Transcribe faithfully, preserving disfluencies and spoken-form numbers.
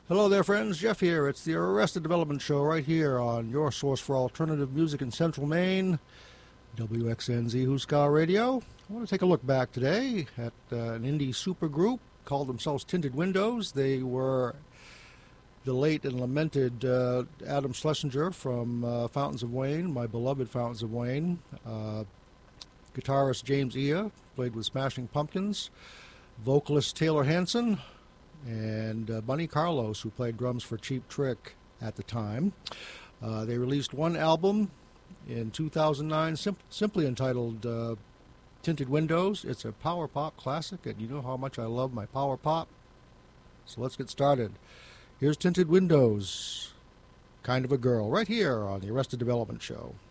Hello there, friends. Jeff here. It's the Arrested Development Show right here on your source for alternative music in Central Maine, W X N Z Huskar Radio. I want to take a look back today at uh, an indie supergroup called themselves Tinted Windows. They were the late and lamented uh, Adam Schlesinger from uh, Fountains of Wayne, my beloved Fountains of Wayne. Uh, guitarist James Ea played with Smashing Pumpkins. Vocalist Taylor Hanson. And uh, Bunny Carlos, who played drums for Cheap Trick at the time. Uh, they released one album in two thousand nine, sim- simply entitled uh, Tinted Windows. It's a power pop classic, and you know how much I love my power pop. So let's get started. Here's Tinted Windows, Kind of a Girl, right here on the Arrested Development Show.